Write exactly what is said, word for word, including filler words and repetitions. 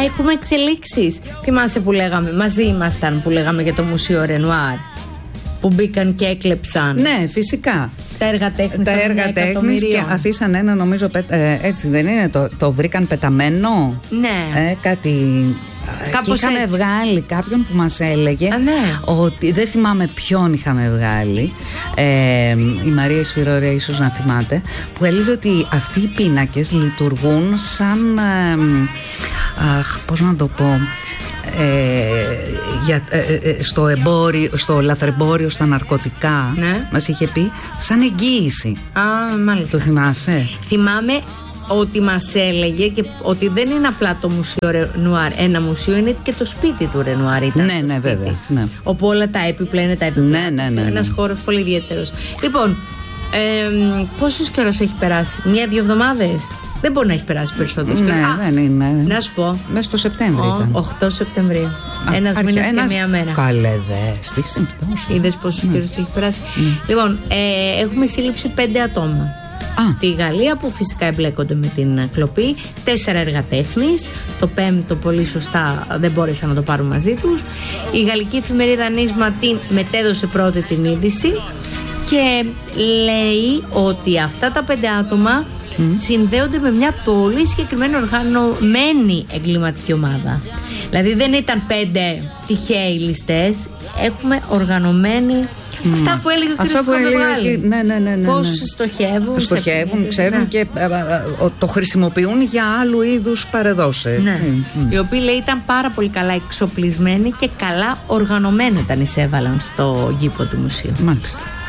έχουμε εξελίξεις. Θυμάσαι που λέγαμε, μαζί ήμασταν που λέγαμε για το Μουσείο Ρενουάρ, που μπήκαν και έκλεψαν. Ναι, φυσικά. Τα έργα τέχνης. Τα έργα τέχνης και αφήσαν ένα, νομίζω, ε, έτσι δεν είναι, το, το βρήκαν πεταμένο. Ναι. Ε, κάτι. Κάπως και είχαμε έτσι βγάλει κάποιον που μας έλεγε, Α, ναι, ότι δεν θυμάμαι ποιον είχαμε βγάλει, ε, η Μαρία Ισφυρόρια ίσως να θυμάται, που έλεγε ότι αυτοί οι πίνακες λειτουργούν σαν ε, αχ, πώς να το πω, Ε, για, ε, ε, στο εμπόριο, στο λαθρεμπόριο, στα ναρκωτικά, ναι, μας είχε πει σαν εγγύηση. Α, μάλιστα. Το θυμάσαι? Θυμάμαι ότι μας έλεγε και ότι δεν είναι απλά το Μουσείο Ρενουάρ ένα μουσείο, είναι και το σπίτι του Ρενουάρ ήταν. Ναι, ναι, σπίτι, βέβαια, ναι. Όπου όλα τα έπιπλα είναι τα έπιπλα. Ναι, ναι, ναι, ναι. Ένας χώρος πολύ ιδιαίτερος. Λοιπόν, ε, πόσος καιρός έχει περάσει? Μια-δύο εβδομάδες? Δεν μπορεί να έχει περάσει περισσότερο. Ναι, Α, δεν είναι. Να σου πω. Μέσα στο Σεπτέμβριο ήταν. οκτώ Σεπτεμβρίου. Ένας μήνας ένας... και μία μέρα. Καλέ δες, τι συμπτώσεις. Είδες πόσος ναι. καιρός έχει περάσει. Mm. Λοιπόν, ε, έχουμε σύλληψη πέντε ατόμα. Α. Στη Γαλλία, που φυσικά εμπλέκονται με την κλοπή. Τέσσερα έργα τέχνης. Το πέμπτο, πολύ σωστά, δεν μπόρεσαν να το πάρουν μαζί τους. Η γαλλική εφημερίδα Νίσμα την μετέδωσε πρώτη την είδηση και λέει ότι αυτά τα πέντε άτομα mm. συνδέονται με μια πολύ συγκεκριμένη οργανωμένη εγκληματική ομάδα. Δηλαδή δεν ήταν πέντε τυχαίοι ληστές, έχουμε οργανωμένη. Mm. Αυτά που έλεγε ο κ. Παπαδογάλη. Ναι, ναι, ναι, ναι. Πώς στοχεύουν. Στοχεύουν, σε... ξέρουν ναι. και α, α, α, το χρησιμοποιούν για άλλου είδους παρεδώσεις. Ναι. Mm. Οι οποίοι, λέει, ήταν πάρα πολύ καλά εξοπλισμένοι και καλά οργανωμένοι όταν εισέβαλαν στο γήπο του μουσείου. Μάλιστα.